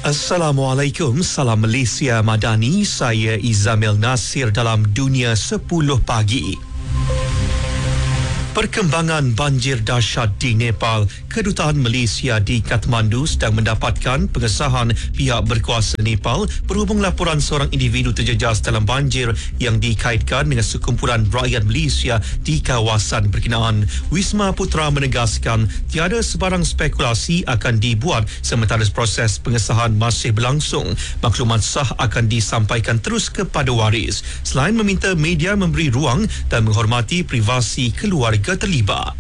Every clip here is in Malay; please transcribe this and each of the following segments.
Assalamualaikum, salam Malaysia Madani. Saya Izamil Nasir dalam Dunia 10 Pagi. Perkembangan banjir dahsyat di Nepal. Kedutaan Malaysia di Kathmandu sedang mendapatkan pengesahan pihak berkuasa Nepal berhubung laporan seorang individu terjejas dalam banjir yang dikaitkan dengan sekumpulan rakyat Malaysia di kawasan berkenaan. Wisma Putra menegaskan tiada sebarang spekulasi akan dibuat sementara proses pengesahan masih berlangsung. Maklumat sah akan disampaikan terus kepada waris. Selain meminta media memberi ruang dan menghormati privasi keluarga terlibat.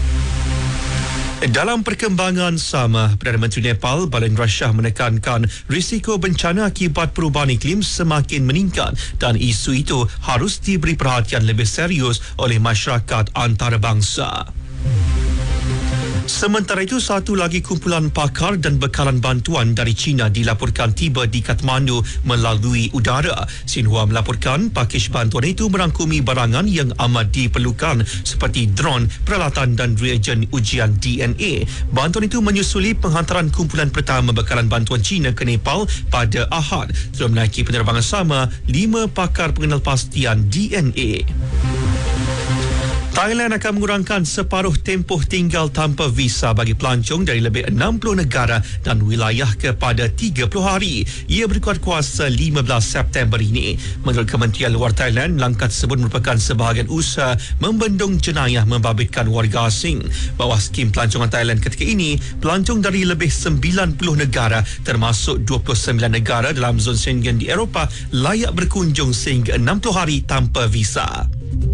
Dalam perkembangan sama, Perdana Menteri Nepal Balendra Shah menekankan risiko bencana akibat perubahan iklim semakin meningkat dan isu itu harus diberi perhatian lebih serius oleh masyarakat antarabangsa. Sementara itu, satu lagi kumpulan pakar dan bekalan bantuan dari China dilaporkan tiba di Kathmandu melalui udara. Xinhua melaporkan pakej bantuan itu merangkumi barangan yang amat diperlukan seperti dron, peralatan dan reagen ujian DNA. Bantuan itu menyusuli penghantaran kumpulan pertama bekalan bantuan China ke Nepal pada Ahad. Telah menaiki penerbangan sama 5 pakar pengenalpastian DNA. Thailand akan mengurangkan separuh tempoh tinggal tanpa visa bagi pelancong dari lebih 60 negara dan wilayah kepada 30 hari. Ia berkuat kuasa 15 September ini. Menurut Kementerian Luar Thailand, langkah tersebut merupakan sebahagian usaha membendung jenayah membabitkan warga asing. Bawah skim pelancongan Thailand ketika ini, pelancong dari lebih 90 negara termasuk 29 negara dalam zon Schengen di Eropah layak berkunjung sehingga 60 hari tanpa visa.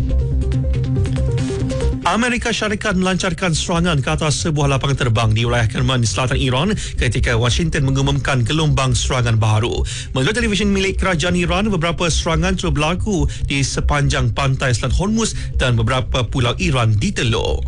Amerika Syarikat melancarkan serangan ke atas sebuah lapangan terbang di wilayah Kerman di selatan Iran ketika Washington mengumumkan gelombang serangan baru. Menurut televisyen milik kerajaan Iran, beberapa serangan telah berlaku di sepanjang pantai Selat Hormuz dan beberapa pulau Iran diteluk.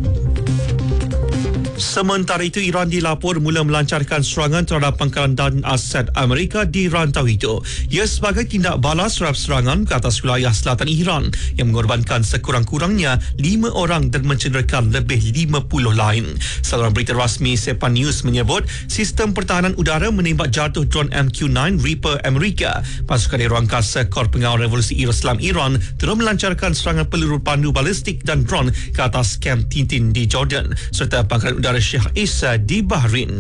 Sementara itu, Iran dilapor mula melancarkan serangan terhadap pangkalan dan aset Amerika di rantau itu. Ia sebagai tindak balas terhadap serangan ke atas wilayah selatan Iran yang mengorbankan sekurang-kurangnya 5 orang dan mencederakan lebih 50 lain. Saluran berita rasmi Sepan News menyebut sistem pertahanan udara menembak jatuh drone MQ-9 Reaper Amerika. Pasukan Aeroangkasa Kor Pengawal Revolusi Islam Iran terus melancarkan serangan peluru pandu balistik dan drone ke atas kamp Tintin di Jordan serta pangkalan udara Syekh Isa di Bahrain.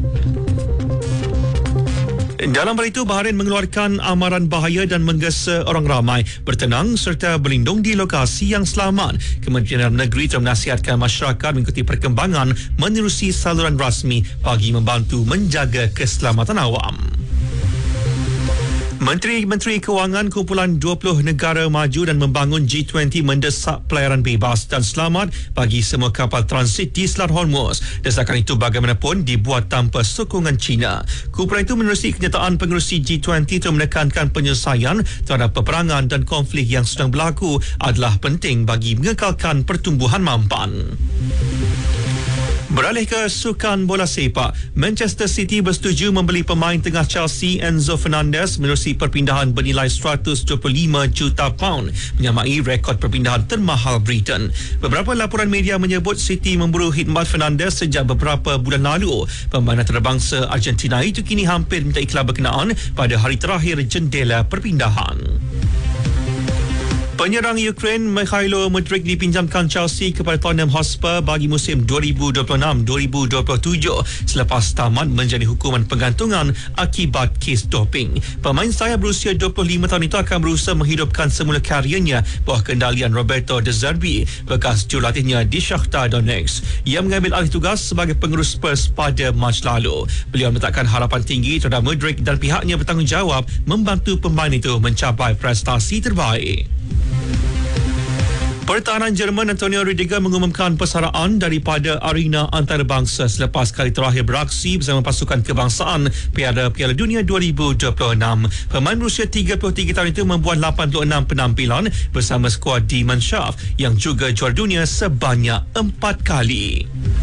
Dalam hal itu, Bahrain mengeluarkan amaran bahaya dan menggesa orang ramai bertenang serta berlindung di lokasi yang selamat. Kementerian Dalam Negeri telah menasihatkan masyarakat mengikuti perkembangan menerusi saluran rasmi bagi membantu menjaga keselamatan awam. Menteri-Menteri Kewangan kumpulan 20 negara maju dan membangun G20 mendesak pelayaran bebas dan selamat bagi semua kapal transit di Selat Hormuz. Desakan itu bagaimanapun dibuat tanpa sokongan China. Kumpulan itu menerusi kenyataan pengerusi G20 untuk menekankan penyelesaian terhadap peperangan dan konflik yang sedang berlaku adalah penting bagi mengekalkan pertumbuhan mampan. Beralih ke sukan bola sepak, Manchester City bersetuju membeli pemain tengah Chelsea Enzo Fernandez menerusi perpindahan bernilai 125 juta pound, menyamai rekod perpindahan termahal Britain. Beberapa laporan media menyebut City memburu khidmat Fernandez sejak beberapa bulan lalu. Pemain antarabangsa Argentina itu kini hampir minta iklan berkenaan pada hari terakhir jendela perpindahan. Penyerang Ukraine Mikhailo Mudryk dipinjamkan Chelsea kepada Tottenham Hotspur bagi musim 2026-2027 selepas tamat menjadi hukuman penggantungan akibat kes doping. Pemain sayap berusia 25 tahun itu akan berusaha menghidupkan semula karirnya bawah kendalian Roberto De Zerbi, bekas jurulatihnya di Shakhtar Donetsk. Ia mengambil alih tugas sebagai pengurus Spurs pada Mac lalu. Beliau meletakkan harapan tinggi terhadap Mudryk dan pihaknya bertanggungjawab membantu pemain itu mencapai prestasi terbaik. Pertahanan Jerman Antonio Rudiger mengumumkan persaraan daripada arena antarabangsa selepas kali terakhir beraksi bersama pasukan kebangsaan pada Piala Dunia 2026. Pemain berusia 33 tahun itu membuat 86 penampilan bersama skuad Die Mannschaft yang juga juara dunia sebanyak 4 kali.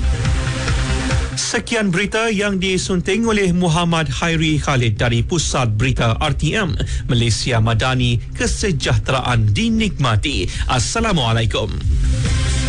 Sekian berita yang disunting oleh Muhammad Hairi Khalid dari Pusat Berita RTM Malaysia Madani. Kesejahteraan dinikmati. Assalamualaikum.